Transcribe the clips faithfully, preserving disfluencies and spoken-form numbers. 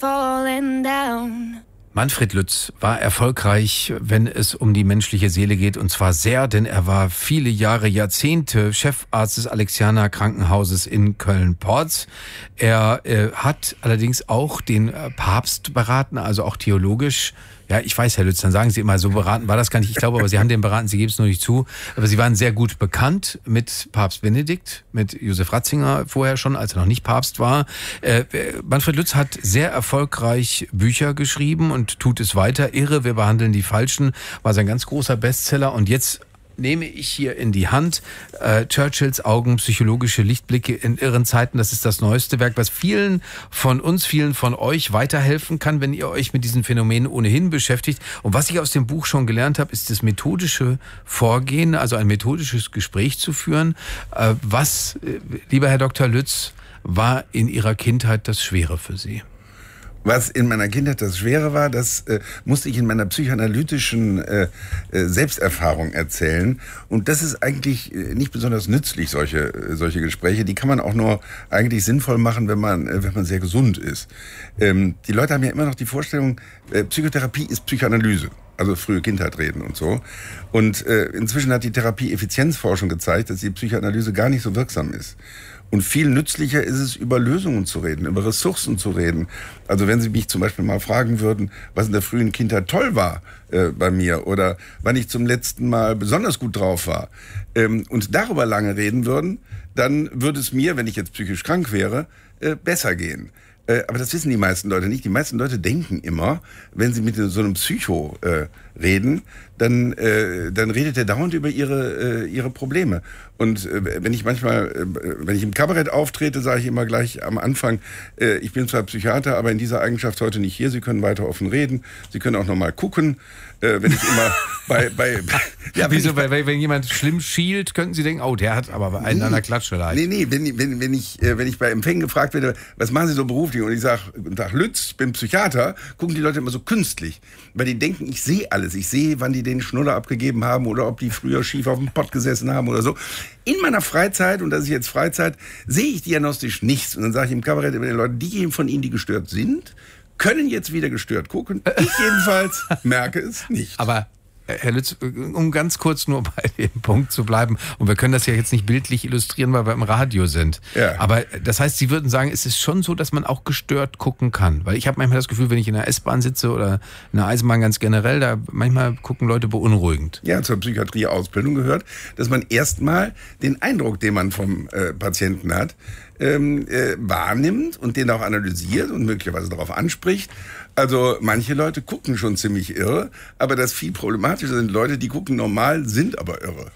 falling down. Manfred Lütz war erfolgreich, wenn es um die menschliche Seele geht, und zwar sehr, denn er war viele Jahre, Jahrzehnte Chefarzt des Alexianer Krankenhauses in Köln-Porz. Er äh, hat allerdings auch den äh, Papst beraten, also auch theologisch. Ja, ich weiß, Herr Lütz, dann sagen Sie immer, so beraten war das gar nicht. Ich glaube aber, Sie haben den beraten, Sie geben es nur nicht zu. Aber Sie waren sehr gut bekannt mit Papst Benedikt, mit Josef Ratzinger vorher schon, als er noch nicht Papst war. Äh, Manfred Lütz hat sehr erfolgreich Bücher geschrieben und tut es weiter. Irre, wir behandeln die Falschen, war sein ganz großer Bestseller. Und jetzt nehme ich hier in die Hand äh, Churchills Augen, psychologische Lichtblicke in irren Zeiten. Das ist das neueste Werk, was vielen von uns, vielen von euch weiterhelfen kann, wenn ihr euch mit diesen Phänomenen ohnehin beschäftigt. Und was ich aus dem Buch schon gelernt habe, ist das methodische Vorgehen, also ein methodisches Gespräch zu führen. Äh, was, äh, lieber Herr Doktor Lütz, war in Ihrer Kindheit das Schwere für Sie? Was in meiner Kindheit das Schwere war, das äh, musste ich in meiner psychoanalytischen äh, äh, Selbsterfahrung erzählen. Und das ist eigentlich äh, nicht besonders nützlich, solche, äh, solche Gespräche. Die kann man auch nur eigentlich sinnvoll machen, wenn man, äh, wenn man sehr gesund ist. Ähm, die Leute haben ja immer noch die Vorstellung, äh, Psychotherapie ist Psychoanalyse. Also frühe Kindheit reden und so. Und äh, inzwischen hat die Therapie-Effizienzforschung gezeigt, dass die Psychoanalyse gar nicht so wirksam ist. Und viel nützlicher ist es, über Lösungen zu reden, über Ressourcen zu reden. Also wenn Sie mich zum Beispiel mal fragen würden, was in der frühen Kindheit toll war äh, bei mir oder wann ich zum letzten Mal besonders gut drauf war ähm, und darüber lange reden würden, dann würde es mir, wenn ich jetzt psychisch krank wäre, äh, besser gehen. Äh, aber das wissen die meisten Leute nicht. Die meisten Leute denken immer, wenn sie mit so einem Psycho äh, reden, dann, äh, dann redet er dauernd über ihre, äh, ihre Probleme. Und äh, wenn ich manchmal, äh, wenn ich im Kabarett auftrete, sage ich immer gleich am Anfang, äh, ich bin zwar Psychiater, aber in dieser Eigenschaft heute nicht hier. Sie können weiter offen reden. Sie können auch noch mal gucken. Äh, wenn ich immer bei... bei ja, wieso? Bei, wenn, wenn jemand schlimm schielt, könnten Sie denken, oh, der hat aber einen nee, an der Klatsche leid. Nee, nee, wenn, wenn, wenn, ich, äh, wenn ich bei Empfängen gefragt werde, was machen Sie so beruflich? Und ich sage, guten Tag, Lütz, ich bin Psychiater, gucken die Leute immer so künstlich. Weil die denken, ich sehe alles. Ich sehe, wann die den Schnuller abgegeben haben oder ob die früher schief auf dem Pott gesessen haben oder so. In meiner Freizeit, und das ist jetzt Freizeit, sehe ich diagnostisch nichts. Und dann sage ich im Kabarett über den Leuten, diejenigen von Ihnen, die gestört sind, können jetzt wieder gestört gucken. Ich jedenfalls merke es nicht. Aber Herr Lütz, um ganz kurz nur bei dem Punkt zu bleiben, und wir können das ja jetzt nicht bildlich illustrieren, weil wir im Radio sind. Ja. Aber das heißt, Sie würden sagen, es ist schon so, dass man auch gestört gucken kann. Weil ich habe manchmal das Gefühl, wenn ich in der S-Bahn sitze oder in der Eisenbahn ganz generell, da manchmal gucken Leute beunruhigend. Ja, zur Psychiatrie-Ausbildung gehört, dass man erstmal den Eindruck, den man vom äh, Patienten hat, ähm, äh, wahrnimmt und den auch analysiert und möglicherweise darauf anspricht. Also manche Leute gucken schon ziemlich irre, aber das viel problematischer sind Leute, die gucken normal, sind aber irre.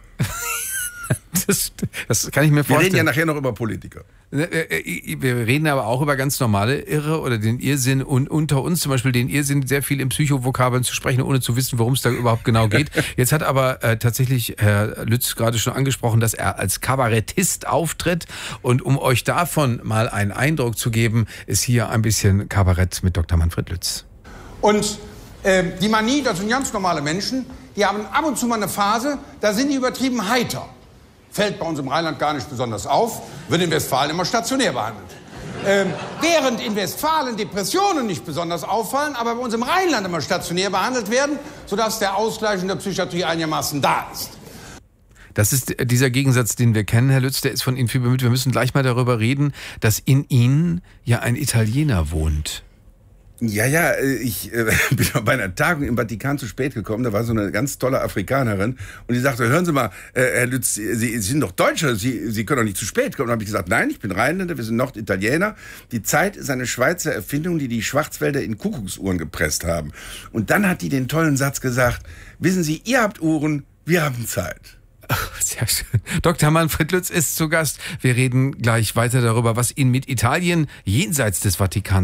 Das, das kann ich mir vorstellen. Wir reden ja nachher noch über Politiker. Wir reden aber auch über ganz normale Irre oder den Irrsinn, und unter uns zum Beispiel den Irrsinn, sehr viel in Psychovokabeln zu sprechen, ohne zu wissen, worum es da überhaupt genau geht. Jetzt hat aber äh, tatsächlich Herr Lütz gerade schon angesprochen, dass er als Kabarettist auftritt, und um euch davon mal einen Eindruck zu geben, ist hier ein bisschen Kabarett mit Doktor Manfred Lütz. Und äh, die Manie, das sind ganz normale Menschen, die haben ab und zu mal eine Phase, da sind die übertrieben heiter. Fällt bei uns im Rheinland gar nicht besonders auf, wird in Westfalen immer stationär behandelt. Ähm, während in Westfalen Depressionen nicht besonders auffallen, aber bei uns im Rheinland immer stationär behandelt werden, sodass der Ausgleich in der Psychiatrie einigermaßen da ist. Das ist dieser Gegensatz, den wir kennen, Herr Lütz, der ist von Ihnen viel bemüht. Wir müssen gleich mal darüber reden, dass in Ihnen ja ein Italiener wohnt. Ja, ja, ich äh, bin bei einer Tagung im Vatikan zu spät gekommen. Da war so eine ganz tolle Afrikanerin und die sagte, hören Sie mal, äh, Herr Lütz, Sie, Sie sind doch Deutscher, Sie, Sie können doch nicht zu spät kommen. Und dann habe ich gesagt, nein, ich bin Rheinländer, wir sind Norditaliener. Die Zeit ist eine Schweizer Erfindung, die die Schwarzwälder in Kuckucksuhren gepresst haben. Und dann hat die den tollen Satz gesagt, wissen Sie, ihr habt Uhren, wir haben Zeit. Sehr schön. Doktor Manfred Lütz ist zu Gast. Wir reden gleich weiter darüber, was ihn mit Italien jenseits des Vatikans